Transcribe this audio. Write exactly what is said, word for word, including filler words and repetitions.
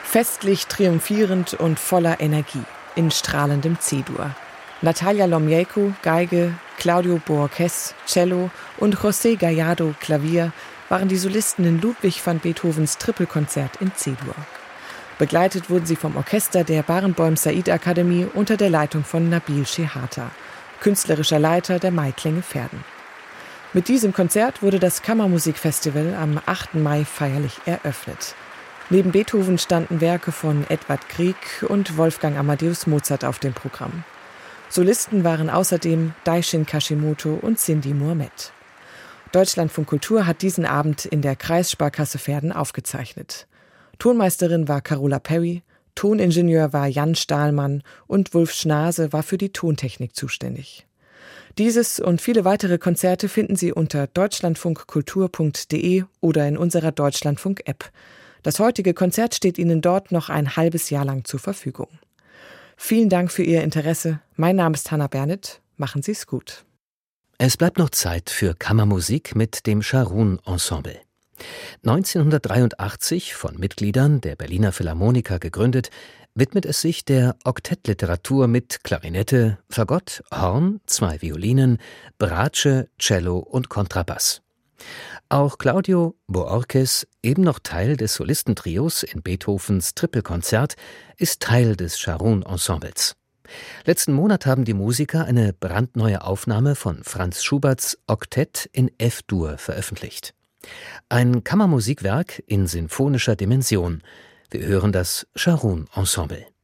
Festlich, triumphierend und voller Energie, in strahlendem C-Dur. Natalia Lomieco, Geige, Claudio Boorquez, Cello und José Gallardo, Klavier, waren die Solisten in Ludwig van Beethovens Trippelkonzert in C-Dur. Begleitet wurden sie vom Orchester der Barenboim Said Akademie unter der Leitung von Nabil Shehata, künstlerischer Leiter der Maiklänge Verden. Mit diesem Konzert wurde das Kammermusikfestival am achten Mai feierlich eröffnet. Neben Beethoven standen Werke von Edvard Grieg und Wolfgang Amadeus Mozart auf dem Programm. Solisten waren außerdem Daishin Kashimoto und Cindy Mohamed. Deutschlandfunk Kultur hat diesen Abend in der Kreissparkasse Verden aufgezeichnet. Tonmeisterin war Carola Perry, Toningenieur war Jan Stahlmann und Wulf Schnase war für die Tontechnik zuständig. Dieses und viele weitere Konzerte finden Sie unter deutschlandfunkkultur punkt de oder in unserer Deutschlandfunk-App. Das heutige Konzert steht Ihnen dort noch ein halbes Jahr lang zur Verfügung. Vielen Dank für Ihr Interesse. Mein Name ist Hannah Bernett. Machen Sie es gut. Es bleibt noch Zeit für Kammermusik mit dem Scharun Ensemble. neunzehnhundertdreiundachtzig von Mitgliedern der Berliner Philharmoniker gegründet, widmet es sich der Oktettliteratur mit Klarinette, Fagott, Horn, zwei Violinen, Bratsche, Cello und Kontrabass. Auch Claudio Boorquez, eben noch Teil des Solistentrios in Beethovens Trippelkonzert, ist Teil des Scharun Ensembles. Letzten Monat haben die Musiker eine brandneue Aufnahme von Franz Schuberts Oktett in F-Dur veröffentlicht. Ein Kammermusikwerk in sinfonischer Dimension. Wir hören das Scharun Ensemble.